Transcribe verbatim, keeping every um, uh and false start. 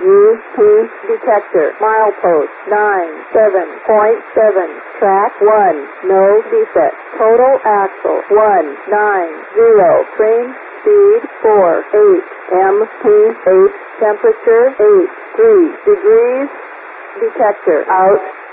U P detector. Milepost nine seven point seven. Track one. No defect. Total axle one nine zero. Train speed four eight. M P eight. Temperature eight three degrees. Detector out.